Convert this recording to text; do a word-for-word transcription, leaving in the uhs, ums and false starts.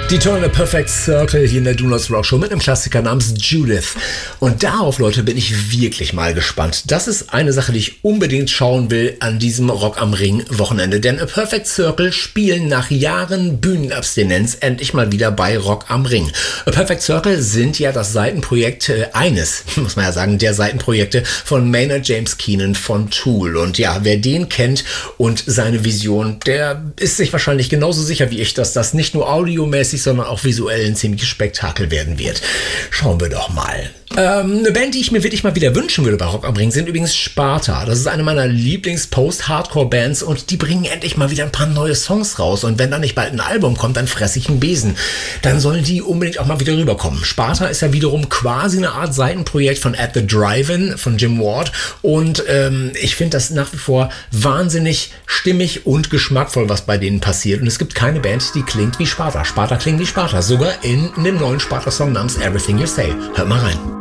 Die tolle Perfect Circle hier in der Do Not Rock Show mit einem Klassiker namens Judith. Und darauf, Leute, bin ich wirklich mal gespannt. Das ist eine Sache, die ich unbedingt schauen will an diesem Rock am Ring Wochenende. Denn A Perfect Circle spielen nach Jahren Bühnenabstinenz endlich mal wieder bei Rock am Ring. A Perfect Circle sind ja das Seitenprojekt äh, eines, muss man ja sagen, der Seitenprojekte von Maynard James Keenan von Tool. Und ja, wer den kennt und seine Vision, der ist sich wahrscheinlich genauso sicher wie ich, dass das nicht nur audiomäßig, sondern auch visuell ein ziemliches Spektakel werden wird. Schauen wir doch mal. Ähm, eine Band, die ich mir wirklich mal wieder wünschen würde bei Rock am Ring, sind übrigens Sparta. Das ist eine meiner Lieblings-Post-Hardcore-Bands und die bringen endlich mal wieder ein paar neue Songs raus. Und wenn da nicht bald ein Album kommt, dann fresse ich einen Besen. Dann sollen die unbedingt auch mal wieder rüberkommen. Sparta ist ja wiederum quasi eine Art Seitenprojekt von At the Drive-In von Jim Ward. Und ähm, ich finde das nach wie vor wahnsinnig stimmig und geschmackvoll, was bei denen passiert. Und es gibt keine Band, die klingt wie Sparta. Sparta klingt wie Sparta. Sogar in, in dem neuen Sparta-Song namens Everything You Say. Hört mal rein.